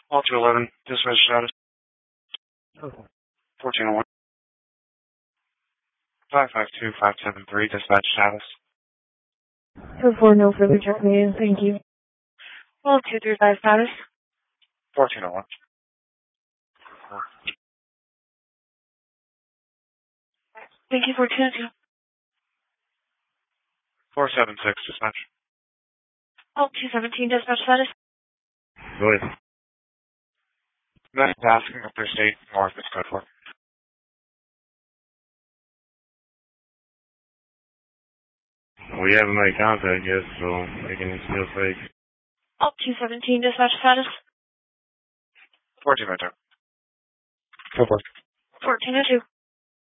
All 211, dispatch status. 1401. 552573, dispatch status. 4 no further terminated, thank you. All 235 status. 1401. Thank you, 422. 476, dispatch. All 217, dispatch status. Go ahead. Next asking if their state north is code for. We haven't made contact yet, so they can still fake. All 217, dispatch status. 1402. 1402.